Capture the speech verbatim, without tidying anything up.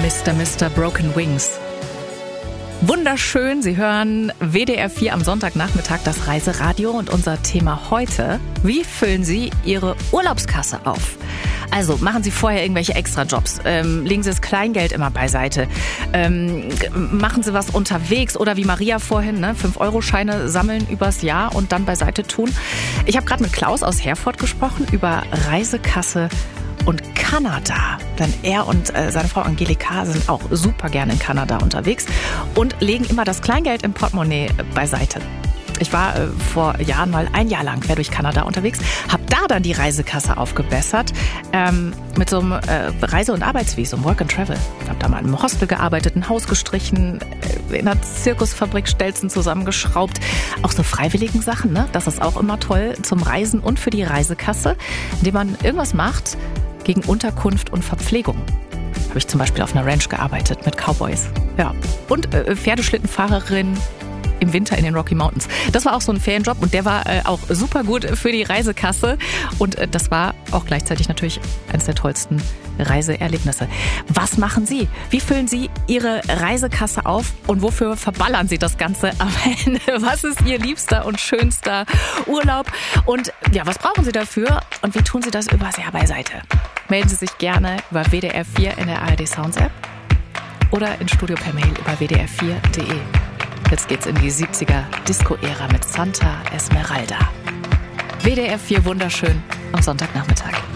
Mister Mister Broken Wings. Wunderschön, Sie hören W D R vier am Sonntagnachmittag, das Reiseradio, und unser Thema heute: Wie füllen Sie Ihre Urlaubskasse auf? Also machen Sie vorher irgendwelche Extrajobs, ähm, legen Sie das Kleingeld immer beiseite, ähm, machen Sie was unterwegs oder wie Maria vorhin, ne, fünf Euro Scheine sammeln übers Jahr und dann beiseite tun. Ich habe gerade mit Klaus aus Herford gesprochen über Reisekasse und Kanada, denn er und äh, seine Frau Angelika sind auch super gerne in Kanada unterwegs und legen immer das Kleingeld im Portemonnaie beiseite. Ich war äh, vor Jahren mal ein Jahr lang quer durch Kanada unterwegs, habe da dann die Reisekasse aufgebessert ähm, mit so einem äh, Reise- und Arbeitsvisum, Work and Travel. Ich habe da mal in einem Hostel gearbeitet, ein Haus gestrichen, äh, in einer Zirkusfabrik Stelzen zusammengeschraubt. Auch so freiwilligen Sachen, ne? Das ist auch immer toll zum Reisen und für die Reisekasse, indem man irgendwas macht gegen Unterkunft und Verpflegung. Habe ich zum Beispiel auf einer Ranch gearbeitet mit Cowboys. Ja. Und äh, Pferdeschlittenfahrerin im Winter in den Rocky Mountains. Das war auch so ein Ferienjob und der war äh, auch super gut für die Reisekasse. Und äh, das war auch gleichzeitig natürlich eines der tollsten Reiseerlebnisse. Was machen Sie? Wie füllen Sie Ihre Reisekasse auf und wofür verballern Sie das Ganze am Ende? Was ist Ihr liebster und schönster Urlaub? Und ja, was brauchen Sie dafür und wie tun Sie das übers Jahr beiseite? Melden Sie sich gerne über W D R vier in der A R D Sounds App oder ins Studio per Mail über w d r vier punkt d e. Jetzt geht's in die siebziger Disco-Ära mit Santa Esmeralda. W D R vier wunderschön am Sonntagnachmittag.